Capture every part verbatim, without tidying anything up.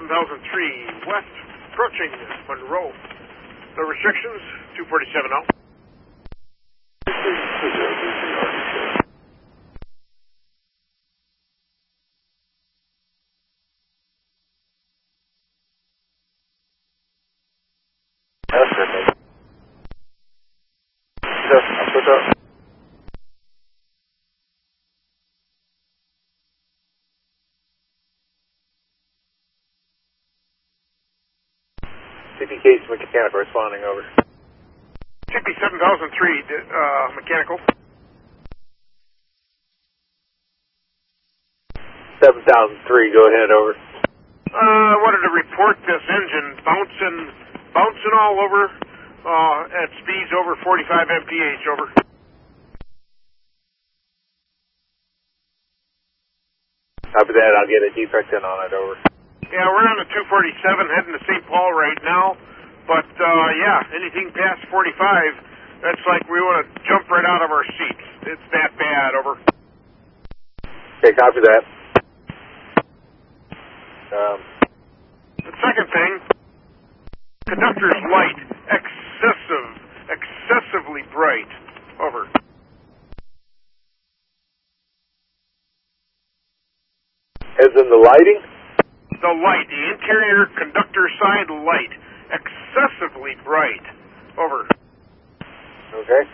seven thousand three, west, approaching Monroe. No restrictions, two forty-seven out. That's perfect. Just, I'll put up. C P Case mechanical responding over. C P seven thousand three, uh, mechanical. seven thousand three, go ahead, over. Uh, I wanted to report this engine bouncing, bouncing all over, uh, at speeds over forty-five M P H, over. After that, I'll get a defect in on it, over. Yeah, we're on the two forty-seven heading to Saint Paul right now, but, uh, yeah, anything past forty-five, that's like we want to jump right out of our seats. It's that bad, over. Okay, copy that. Um, the second thing, conductor's light, excessive, excessively bright, over. As in the lighting? The light, the interior conductor side light, excessively bright. Over. Okay.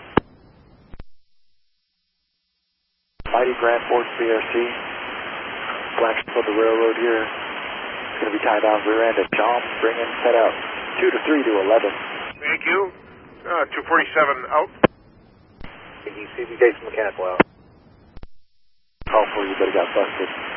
Mighty Grand Forks B R C. Flash for the railroad here. It's going to be tied on rear end at John. Bring in, set out. two to three to eleven. Thank you. Uh, two forty-seven out. C P Case mechanical out. Call for you, but it got busted.